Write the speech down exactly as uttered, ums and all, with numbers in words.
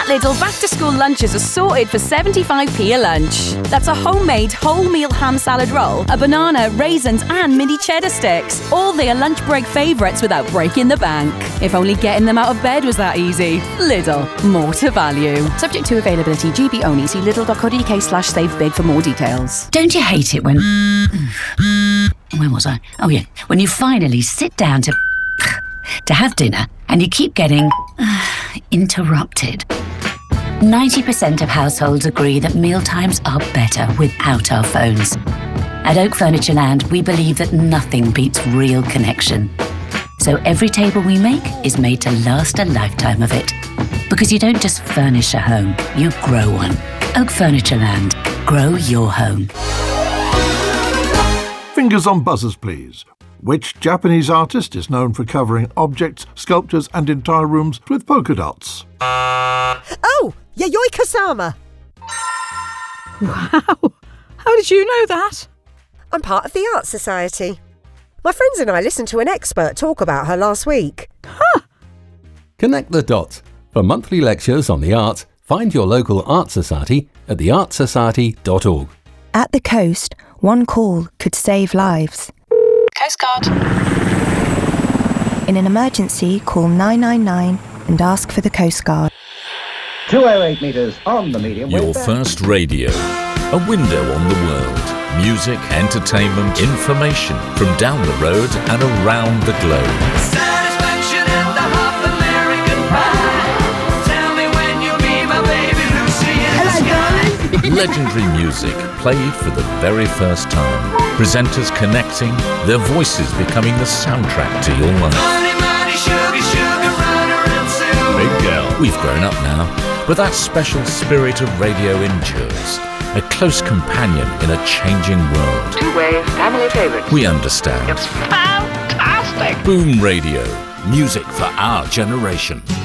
At Lidl, back-to-school lunches are sorted for seventy-five p a lunch. That's a homemade wholemeal ham salad roll, a banana, raisins and mini cheddar sticks. All their lunch break favourites without breaking the bank. If only getting them out of bed was that easy. Lidl, more to value. Subject to availability, G B only. See lidl.co.uk slash save big for more details. Don't you hate it when... Where was I? Oh yeah, when you finally sit down to... to have dinner and you keep getting... interrupted. ninety percent of households agree that mealtimes are better without our phones. At Oak Furniture Land, we believe that nothing beats real connection. So every table we make is made to last a lifetime of it. Because you don't just furnish a home, you grow one. Oak Furniture Land. Grow your home. Fingers on buzzers, please. Which Japanese artist is known for covering objects, sculptures and entire rooms with polka dots? Oh, Yayoi Kusama. Wow. How did you know that? I'm part of the Art Society. My friends and I listened to an expert talk about her last week. Huh. Connect the dots. For monthly lectures on the arts, find your local art society at the art society dot org. At the coast, one call could save lives. Coast Guard. In an emergency, call nine nine nine and ask for the Coast Guard. two oh eight metres on the medium wave. Your first radio. A window on the world. Music, entertainment, information from down the road and around the globe. Satisfaction and the half American pie. Tell me when you'll be my baby Lucy in the sky. Legendary music played for the very first time. Presenters connecting, their voices becoming the soundtrack to your life. Money, money, sugar, sugar, runner and Sue. Big girl. We've grown up now, but that special spirit of radio endures. A close companion in a changing world. Two-way family favorite. We understand. It's fantastic. Boom Radio. Music for our generation.